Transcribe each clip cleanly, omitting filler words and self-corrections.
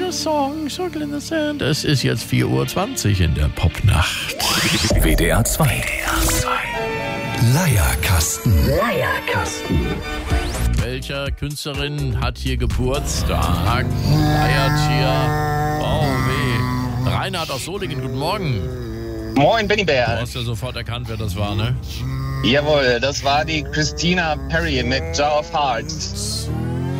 kleiner Song, so kleiner Sand. Es ist jetzt 4:20 Uhr in der Popnacht. WDR 2. Leierkasten. Welcher Künstlerin hat hier Geburtstag? Eiertier. Oh weh. Reinhard aus Solingen, guten Morgen. Moin, Benny Du Bär. hast ja sofort erkannt, wer das war, ne? Jawohl, das war die Christina Perri mit Jar of Hearts.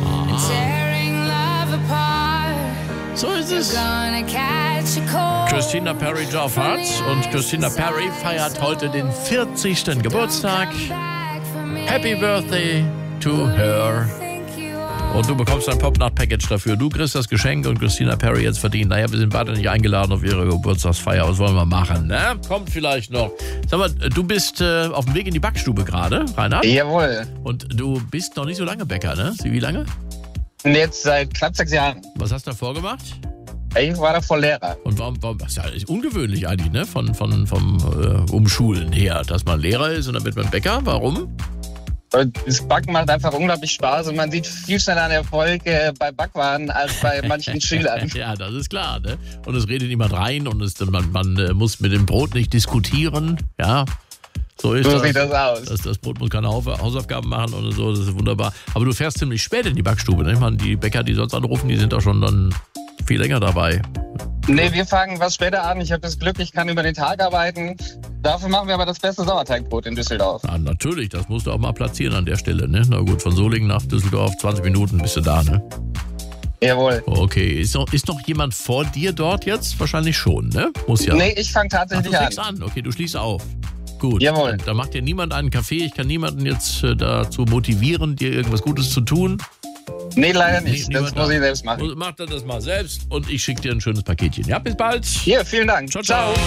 So ist es. Christina Perri, Jar of Hearts. Und Christina Perri feiert heute den 40. Geburtstag. Happy Birthday to her. Und du bekommst ein Popnacht-Package dafür. Du kriegst das Geschenk und Christina Perri jetzt verdient. Naja, wir sind beide nicht eingeladen auf ihre Geburtstagsfeier. Was wollen wir machen, ne? Kommt vielleicht noch. Sag mal, du bist auf dem Weg in die Backstube gerade, Reinhard? Jawohl. Und du bist noch nicht so lange Bäcker, ne? Wie lange? Und jetzt seit knapp 6 Jahren. Was hast du davor gemacht? Ich war davor Lehrer. Und warum das ist ungewöhnlich eigentlich, ne? Vom Umschulen her, dass man Lehrer ist und dann wird man Bäcker. Warum? Und das Backen macht einfach unglaublich Spaß und man sieht viel schneller einen Erfolg bei Backwaren als bei manchen Schülern. Ja, das ist klar, ne? Und es redet niemand rein und man muss mit dem Brot nicht diskutieren, ja. So Sieht das aus. Das Brot muss keine Hausaufgaben machen oder so, das ist wunderbar. Aber du fährst ziemlich spät in die Backstube, ne? Ich meine, die Bäcker, die sonst anrufen, die sind da schon dann viel länger dabei. Nee, wir fangen was später an. Ich habe das Glück, ich kann über den Tag arbeiten. Dafür machen wir aber das beste Sauerteigbrot in Düsseldorf. Ja, natürlich, das musst du auch mal platzieren an der Stelle, ne? Na gut, von Solingen nach Düsseldorf, 20 Minuten bist du da, ne? Jawohl. Okay, ist noch jemand vor dir dort jetzt? Wahrscheinlich schon, ne? Muss ja. Nee, ich fange Ach, tatsächlich du an. fängst an. Okay, du schließt auf. Gut. Jawohl. Da macht dir niemand einen Kaffee. Ich kann niemanden jetzt dazu motivieren, dir irgendwas Gutes zu tun. Nee, leider nicht. Nee, Das niemand muss da. ich selbst machen. Mach das mal selbst und ich schicke dir ein schönes Paketchen. Ja, bis bald. Hier, vielen Dank. Ciao, ciao.